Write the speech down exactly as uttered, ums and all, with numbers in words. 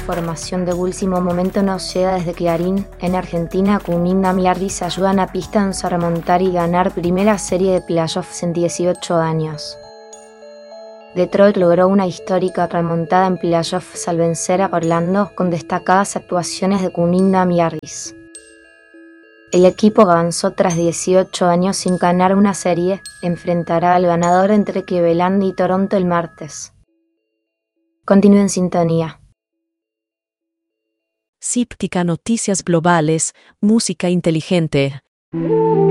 formación de último momento nos llega desde Clarín. En Argentina, Kuminga y Ardis ayudan a Pistons a remontar y ganar primera serie de playoffs en dieciocho años. Detroit logró una histórica remontada en playoffs al vencer a Orlando con destacadas actuaciones de Kuminga y Ardis. El equipo que avanzó tras dieciocho años sin ganar una serie enfrentará al ganador entre Cleveland y Toronto el martes. Continúe en sintonía. Cíptica Noticias Globales, música inteligente.